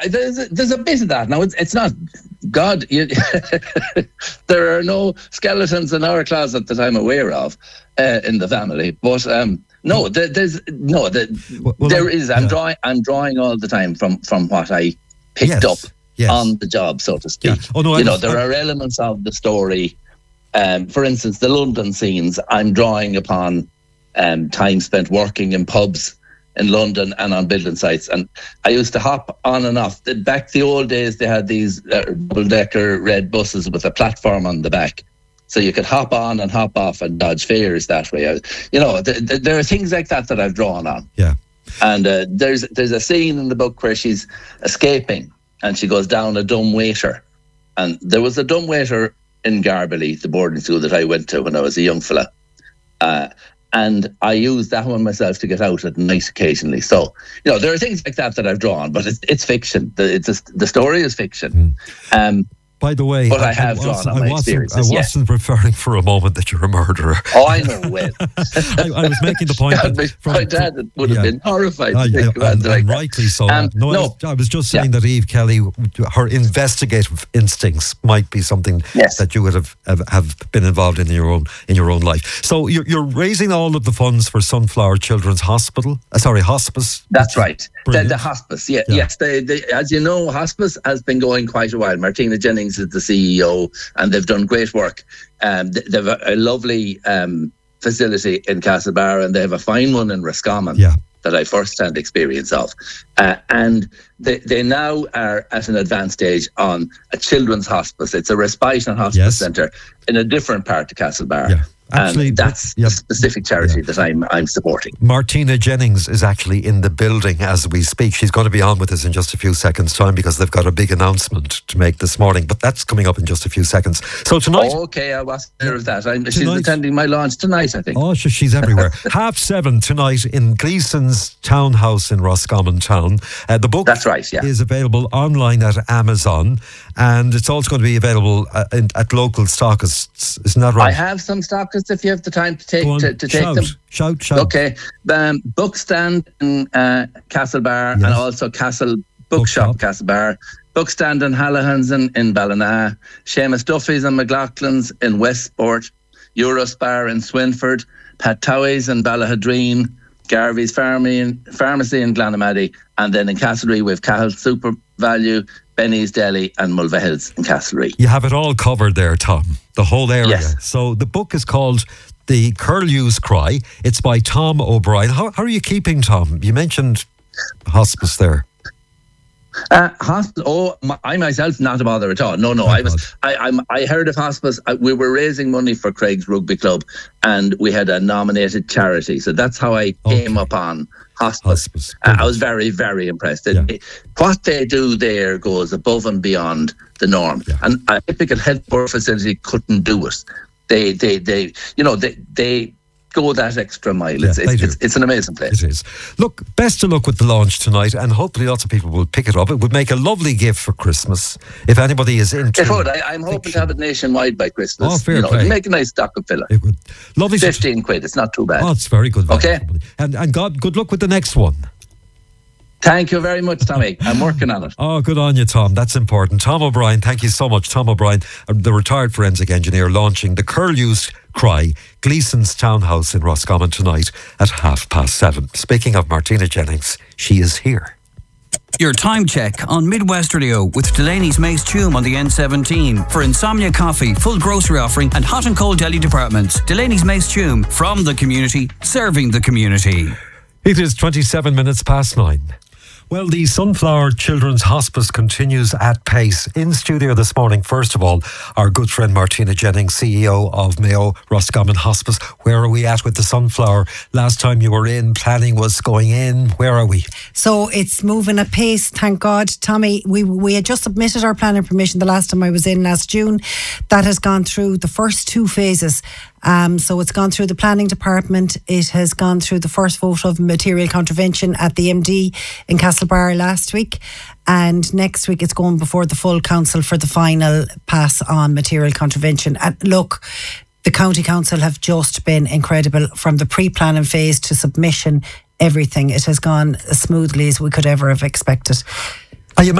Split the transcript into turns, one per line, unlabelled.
there's a bit of that. Now, it's not, God, there are no skeletons in our closet that I'm aware of in the family. But no, there is. I'm drawing all the time from what I picked up on the job, so to speak. Yeah. Oh, no, there are elements of the story. For instance, the London scenes, I'm drawing upon time spent working in pubs in London and on building sites. And I used to hop on and off. Back the old days, they had these double-decker red buses with a platform on the back. So you could hop on and hop off and dodge fares that way. There are things like that I've drawn on.
Yeah.
And there's a scene in the book where she's escaping and she goes down a dumb waiter. And there was a dumb waiter in Garbally, the boarding school that I went to when I was a young fella. And I use that one myself to get out at night occasionally. So, there are things like that I've drawn, but it's fiction. The story is fiction.
By the way,
but I have drawn on my experiences.
I wasn't referring for a moment that you're a murderer.
Oh, I know, well.
I was making the point that...
my dad would have been horrified to think about it like
rightly so.
I
was just saying that Eve Kelly, her investigative instincts might be something that you would have been involved in your own life. So you're raising all of the funds for Sunflower Children's Hospice.
That's right. The hospice, yes. As you know, hospice has been going quite a while. Martina Jennings is the CEO, and they've done great work. They've a lovely facility in Castlebar, and they have a fine one in Roscommon that I first-hand experience of. And they now are at an advanced stage on a children's hospice. It's a respite and hospice centre in a different part of Castlebar. Yeah. Actually, and that's the specific charity that I'm supporting.
Martina Jennings is actually in the building as we speak. She's going to be on with us in just a few seconds' time because they've got a big announcement to make this morning. But that's coming up in just a few seconds. So tonight...
Oh, okay, I wasn't aware of that. She's attending my launch tonight, I think.
Oh, she's everywhere. 7:30 tonight in Gleeson's Townhouse in Roscommon Town. The book is available online at Amazon, and it's also going to be available at local stockists. Isn't that right?
I have some stockists if you have the time to take them.
Shout.
Okay. Bookstand in Castlebar and also Castle Bookshop Castlebar. Bookstand in Hallahan's in Ballina. Seamus Duffy's and McLaughlin's in Westport. Eurospar in Swinford. Pat Towey's in Ballahadreen. Garvey's Pharmacy in Glanamady. And then in Castlereagh we've Cahill Super Value, Benny's Deli and Mulvahills in Castlereagh.
You have it all covered there, Tom. The whole area.
Yes.
So the book is called The Curlew's Cry. It's by Tom O'Brien. How are you keeping, Tom? You mentioned hospice there.
Hospice. I myself not a bother at all. No. I heard of hospice. We were raising money for Craig's Rugby Club, and we had a nominated charity. So that's how I came upon hospice. I was very, very impressed. What they do there goes above and beyond the norm, and a typical health board facility couldn't do it. They go that extra mile. It's an amazing place.
It is. Look, best of luck with the launch tonight, and hopefully lots of people will pick it up. It would make a lovely gift for Christmas if anybody is into it.
Would. I'm hoping to have it nationwide by Christmas.
Oh, fair play.
Make a nice stock of filler.
It would. Lovely.
15 quid. It's not too bad.
Oh, it's very good.
Okay.
And good luck with the next one.
Thank you very much, Tommy. I'm working on it.
Oh, good on you, Tom. That's important. Tom O'Brien, thank you so much. Tom O'Brien, the retired forensic engineer, launching The Curlew's Cry, Gleeson's Townhouse in Roscommon tonight at 7:30. Speaking of Martina Jennings, she is here.
Your time check on Midwest Radio with Delaney's Mace Tume on the N17 for Insomnia Coffee, full grocery offering and hot and cold deli departments. Delaney's Mace Tume, from the community, serving the community.
It is 27 minutes past 9. Well, the Sunflower Children's Hospice continues at pace. In studio this morning, first of all, our good friend Martina Jennings, CEO of Mayo Roscommon Hospice. Where are we at with the Sunflower? Last time you were in, planning was going in. Where are we?
So it's moving at pace, thank God. Tommy, we had just submitted our planning permission the last time I was in last June. That has gone through the first 2 phases. So it's gone through the planning department. It has gone through the first vote of material contravention at the MD in Castlebar last week. And next week it's going before the full council for the final pass on material contravention. And look, the county council have just been incredible from the pre-planning phase to submission. Everything. It has gone as smoothly as we could ever have expected.